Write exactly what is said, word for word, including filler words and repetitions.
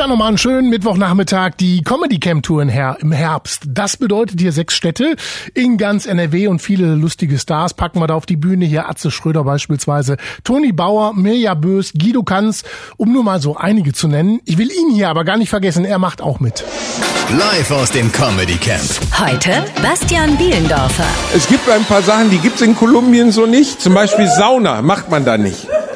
Ja, nochmal einen schönen Mittwochnachmittag. Die Comedy Camp Tour im Herbst. Das bedeutet hier sechs Städte in ganz N R W und viele lustige Stars packen wir da auf die Bühne. Hier Atze Schröder beispielsweise, Toni Bauer, Mirja Bös, Guido Kanz, um nur mal so einige zu nennen. Ich will ihn hier aber gar nicht vergessen, er macht auch mit. Live aus dem Comedy Camp. Heute Bastian Bielendorfer. Es gibt ein paar Sachen, die gibt's in Kolumbien so nicht. Zum Beispiel Sauna macht man da nicht.